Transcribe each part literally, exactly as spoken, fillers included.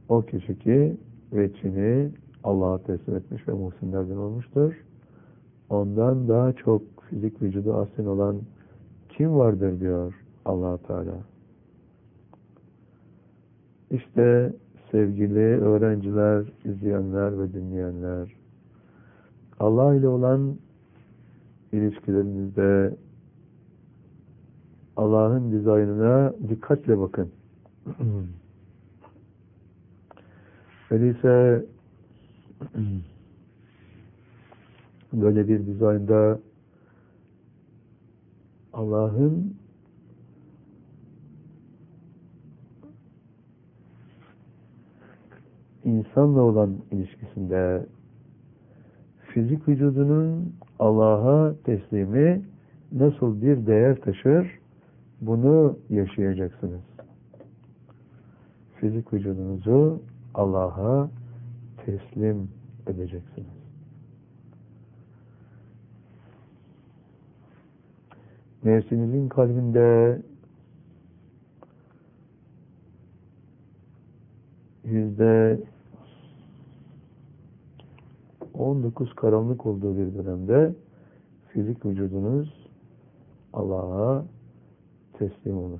O kişi ki veçhini Allah'a teslim etmiş ve muhsinlerden olmuştur. Ondan daha çok fizik vücudu asil olan kim vardır diyor Allah Teala. İşte sevgili öğrenciler, izleyenler ve dinleyenler, Allah ile olan ilişkilerinizde Allah'ın dizaynına dikkatle bakın. Öyleyse böyle bir dizaynda Allah'ın insanla olan ilişkisinde fizik vücudunun Allah'a teslimi nasıl bir değer taşır, bunu yaşayacaksınız. Fizik vücudunuzu Allah'a teslim edeceksiniz. Nefsinizin kalbinde yüzde on dokuz karanlık olduğu bir dönemde fizik vücudunuz Allah'a teslim olur.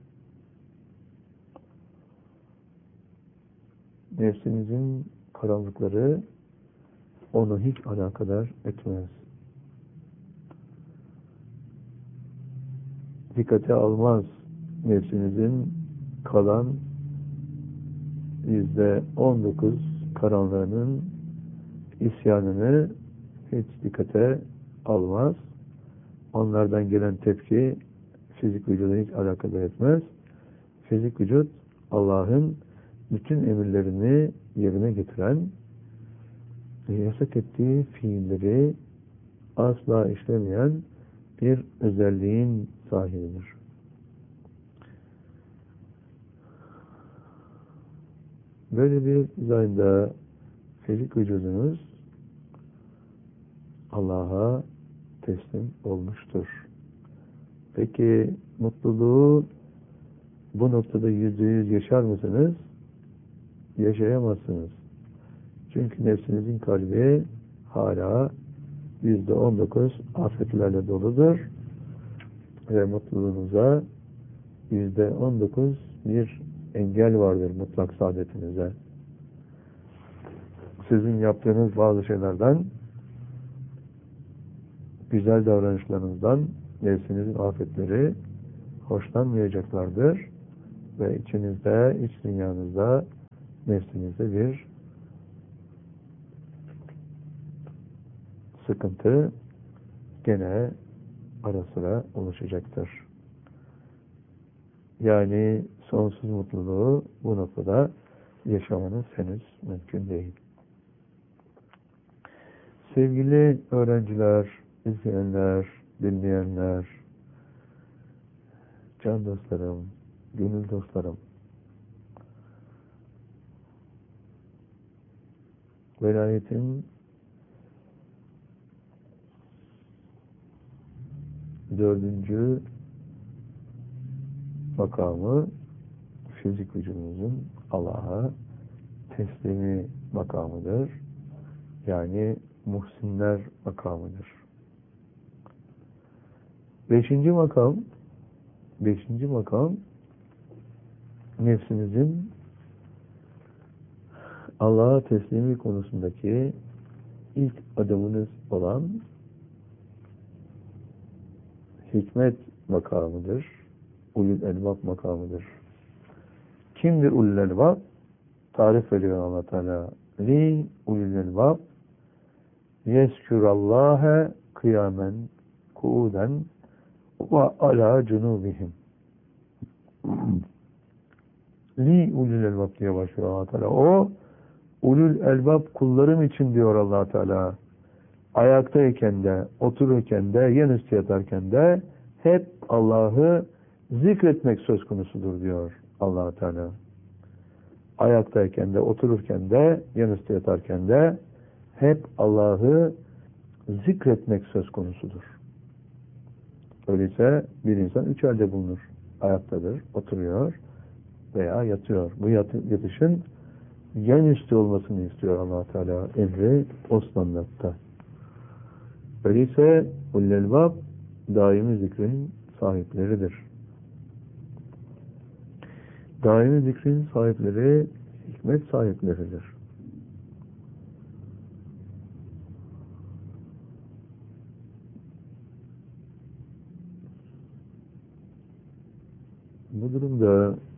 Nefsinizin karanlıkları onu hiç alakadar etmez. Dikkate almaz. Nefsinizin kalan yüzde on dokuz karanlığının isyanını hiç dikkate almaz. Onlardan gelen tepki fizik vücuda hiç alakadar etmez. Fizik vücut Allah'ın bütün emirlerini yerine getiren, yasak ettiği fiilleri asla işlemeyen bir özelliğin sahibidir. Böyle bir dizaynda fizik vücudunuz Allah'a teslim olmuştur. Peki mutluluğu bu noktada yüzde yüz yaşar mısınız? Yaşayamazsınız. Çünkü nefsinizin kalbi hala yüzde on dokuz afetlerle doludur ve mutluluğunuza yüzde on dokuz bir engel vardır mutlak saadetinize. Sizin yaptığınız bazı şeylerden, güzel davranışlarınızdan nefsinizin afetleri hoşlanmayacaklardır ve içinizde, iç dünyanızda nefsinizde bir sıkıntı gene ara sıra oluşacaktır. Yani sonsuz mutluluğu bu noktada yaşamanız henüz mümkün değil. Sevgili öğrenciler, izleyenler, dinleyenler, can dostlarım, gönül dostlarım, velayetin dördüncü makamı fizik vücudumuzun Allah'a teslimi makamıdır. Yani muhsinler makamıdır. Beşinci makam beşinci makam nefsinizin Allah'a teslimi konusundaki ilk adımınız olan hikmet makamıdır. Ulul elbab makamıdır. Kimdir ulul elbab? Tarif veriyor Allah Teala. Li ulul elbab yeskürallâhe kıyamen kuuden ve ala cunubihim. Li ulul elbab diye başlıyor Allah Teala. O ulul elbab kullarım için diyor Allah Teala. Ayaktayken de, otururken de, yanüstü yatarken de hep Allah'ı zikretmek söz konusudur diyor Allah Teala. Ayaktayken de, otururken de, yanüstü yatarken de hep Allah'ı zikretmek söz konusudur. Öyleyse bir insan üç halde bulunur. Ayaktadır, oturuyor veya yatıyor. Bu yatışın yan üstü olmasını istiyor Allah Teala emri Osmanlı'da. Öyleyse ulul elbab daimi zikrin sahipleridir. Daimi zikrin sahipleri hikmet sahipleridir. Bu durumda